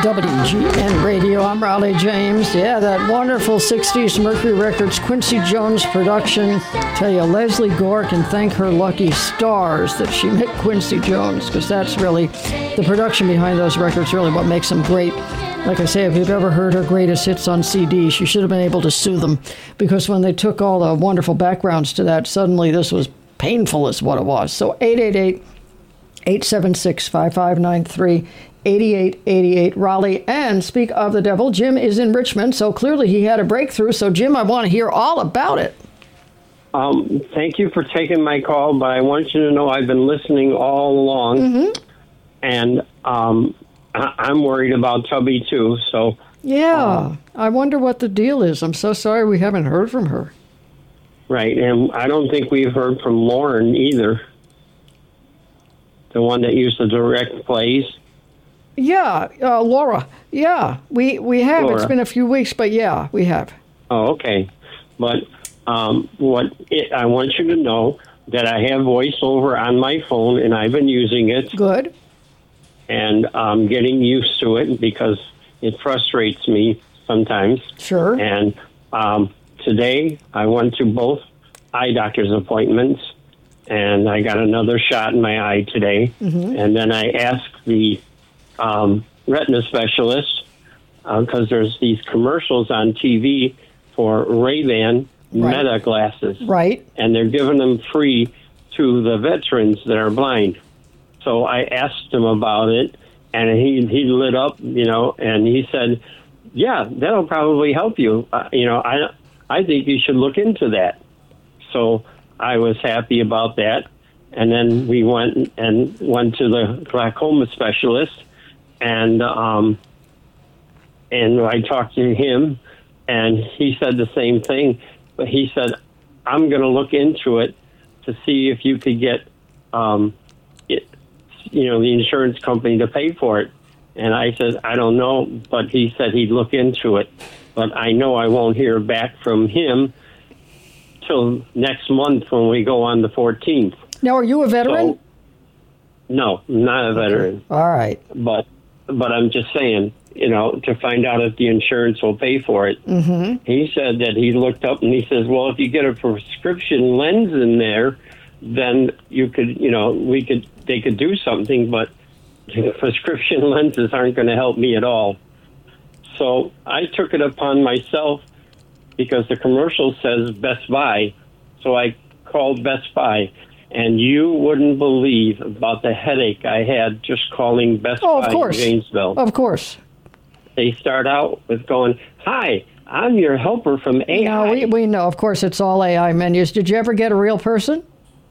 WGN Radio. I'm Raleigh James. Yeah, that wonderful 60s Mercury Records Quincy Jones production. Tell you, Leslie Gore can thank her lucky stars that she met Quincy Jones, because that's really the production behind those records, really what makes them great. Like I say, if you've ever heard her greatest hits on CD, she should have been able to sue them, because when they took all the wonderful backgrounds to that, suddenly this was painful is what it was. So 888-876-5593, 8888 Raleigh. And speak of the devil, Jim is in Richmond, so clearly he had a breakthrough. So Jim, I want to hear all about it. Thank you for taking my call, but I want you to know I've been listening all along, and I'm worried about Tubby too. So yeah, I wonder what the deal is. I'm so sorry we haven't heard from her. Right, and I don't think we've heard from Lauren either, the one that used to direct plays. Yeah, Laura. Yeah, we have. Laura. It's been a few weeks, but yeah, we have. Oh, okay. But I want you to know that I have VoiceOver on my phone, and I've been using it. Good. And I'm getting used to it because it frustrates me sometimes. Sure. And today I went to both eye doctor's appointments, and I got another shot in my eye today. And then I asked the retina specialist, because there's these commercials on TV for Ray-Ban Meta glasses. Right. And they're giving them free to the veterans that are blind. So I asked him about it, and he lit up, and he said, yeah, that'll probably help you. I think you should look into that. So I was happy about that. And then we went to the glaucoma specialist, and I talked to him, and he said the same thing. But he said, I'm going to look into it to see if you could get, the insurance company to pay for it. And I said, I don't know, but he said he'd look into it. But I know I won't hear back from him till next month when we go on the 14th. Now, are you a veteran? So, no, I'm not a veteran. Okay. All right. But I'm just saying, to find out if the insurance will pay for it. He said that he looked up and he says, well, if you get a prescription lens in there, then you could, they could do something, but prescription lenses aren't going to help me at all. So I took it upon myself because the commercial says Best Buy. So I called Best Buy, and you wouldn't believe about the headache I had just calling Best Buy in Janesville. Of course. They start out with going, hi, I'm your helper from AI. No, we know. Of course, it's all AI menus. Did you ever get a real person?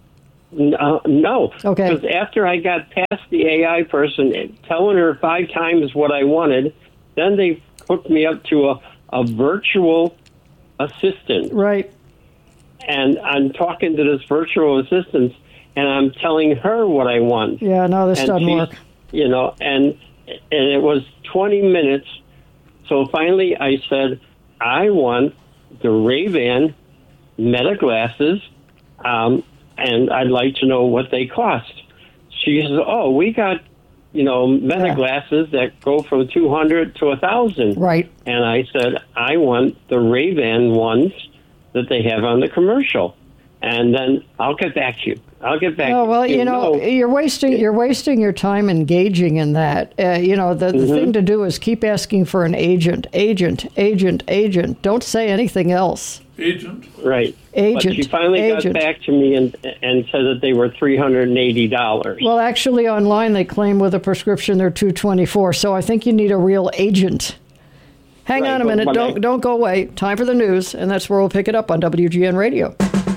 No. Okay. Because after I got past the AI person telling her 5 times what I wanted, then they hooked me up to a virtual assistant. Right. And I'm talking to this virtual assistant, and I'm telling her what I want. Yeah, no, this doesn't work. And it was 20 minutes. So finally I said, I want the Ray-Ban Meta glasses, and I'd like to know what they cost. She says, oh, we got, Meta glasses that go from $200 to $1,000. Right. And I said, I want the Ray-Ban ones that they have on the commercial. And then I'll get back to you. Oh, well, you're wasting your time engaging in that. The thing to do is keep asking for an agent. Don't say anything else. Agent. Right. Agent. But she finally got back to me and said that they were $380. Well, actually, online they claim with a prescription they're $224. So I think you need a real agent. Hang on a minute. Don't go away. Time for the news, and that's where we'll pick it up on WGN Radio.